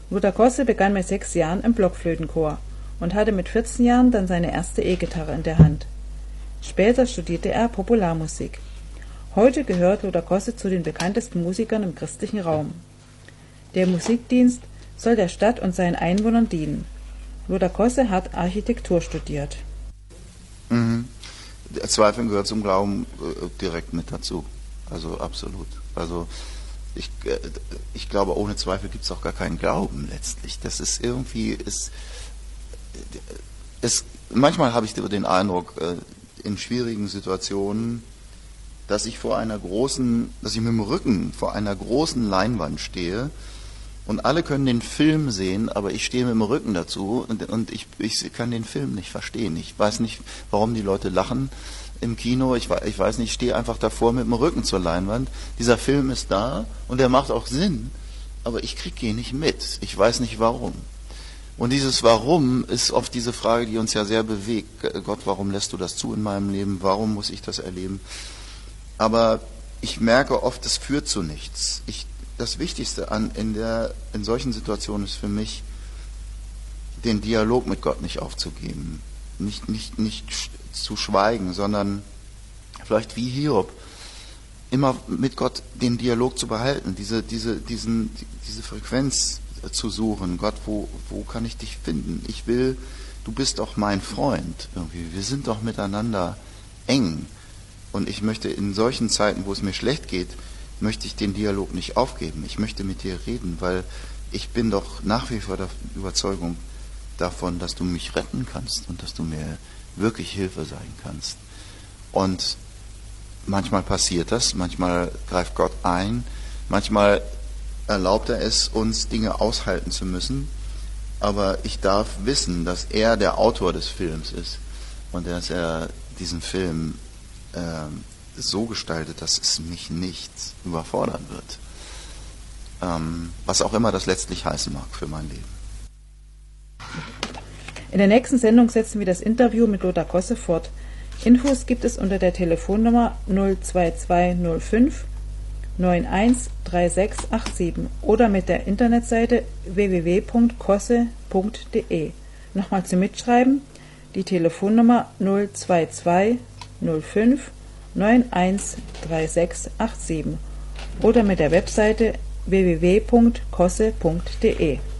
Lothar Kosse begann mit 6 Jahren im Blockflötenchor und hatte mit 14 Jahren dann seine erste E-Gitarre in der Hand. Später studierte er Popularmusik. Heute gehört Lothar Kosse zu den bekanntesten Musikern im christlichen Raum. Der Musikdienst soll der Stadt und seinen Einwohnern dienen. Lothar Kosse hat Architektur studiert. Zweifeln gehört zum Glauben direkt mit dazu. Also absolut. Also ich glaube, ohne Zweifel gibt es auch gar keinen Glauben letztlich. Das ist irgendwie, manchmal habe ich den Eindruck, in schwierigen Situationen, dass ich mit dem Rücken vor einer großen Leinwand stehe und alle können den Film sehen, aber ich stehe mit dem Rücken dazu und ich kann den Film nicht verstehen. Ich weiß nicht, warum die Leute lachen im Kino. Ich weiß nicht, ich stehe einfach davor mit dem Rücken zur Leinwand. Dieser Film ist da und der macht auch Sinn, aber ich kriege ihn nicht mit. Ich weiß nicht warum. Und dieses Warum ist oft diese Frage, die uns ja sehr bewegt. Gott, warum lässt du das zu in meinem Leben? Warum muss ich das erleben? Aber ich merke oft, es führt zu nichts. Das Wichtigste in solchen Situationen ist für mich, den Dialog mit Gott nicht aufzugeben. Nicht zu schweigen, sondern vielleicht wie Hiob, immer mit Gott den Dialog zu behalten, diese Frequenz zu suchen. Gott, wo kann ich dich finden? Du bist doch mein Freund irgendwie. Wir sind doch miteinander eng. Und ich möchte in solchen Zeiten, wo es mir schlecht geht, möchte ich den Dialog nicht aufgeben. Ich möchte mit dir reden, weil ich bin doch nach wie vor der Überzeugung davon, dass du mich retten kannst und dass du mir wirklich Hilfe sein kannst. Und manchmal passiert das, manchmal greift Gott ein, manchmal erlaubt er es, uns Dinge aushalten zu müssen, aber ich darf wissen, dass er der Autor des Films ist und dass er diesen Film so gestaltet, dass es mich nicht überfordern wird. Was auch immer das letztlich heißen mag für mein Leben. In der nächsten Sendung setzen wir das Interview mit Lothar Kosse fort. Infos gibt es unter der Telefonnummer 02205 913687 oder mit der Internetseite www.kosse.de. Nochmal zum Mitschreiben, die Telefonnummer 02205 913687 oder mit der Webseite www.kosse.de.